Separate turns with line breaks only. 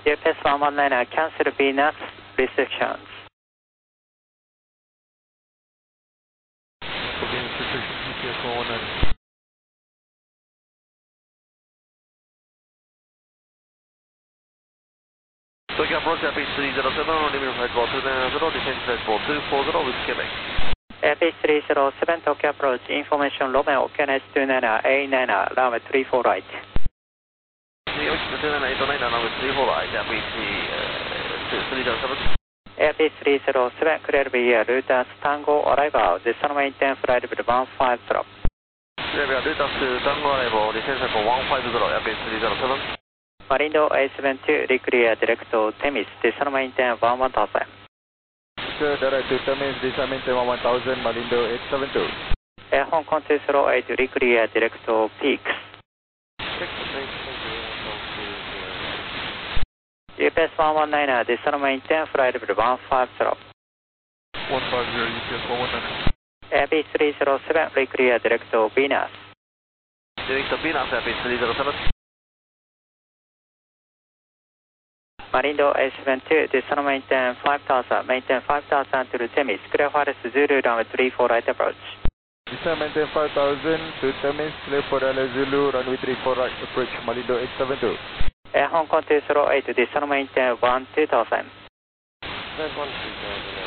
JPS 119, cancel VNAS restrictions.
JPS 119. Tokyo approach Airbase 307, limit flight call 290, descent flight call 240 with Quebec.
Airbase 307, Tokyo approach, information Romeo, QNH 2989, runway 34 right.
2989, runway 34 right, Airbase 307.
Airbase 307, clear via Reuters Tango arrival, descent maintain flight level 150.
Clear via Reuters Tango arrival, descent flight call 150, Airbase 307.
Marindo A72, reclear direct to Temis, descent maintain 11000.
Sir, direct to Temis, descent maintain 11000, Marindo 872.
Air Hong Kong 208, reclear direct to Peaks. JPS 119, descent maintain flight level 150.
150, JPS 119.
Airbase 307, reclear direct to Venus.
Direct to Venus, Airbase 307.
Marindo A72, descent maintain 5000, maintain 5000 to Temis, clear for Zulu runway 34 right approach.
Descent maintain 5000 to Temis, clear for Zulu runway 34 right approach, Marindo 872.
Air Hong Kong 208, descent maintain 12000.
Descent 12000.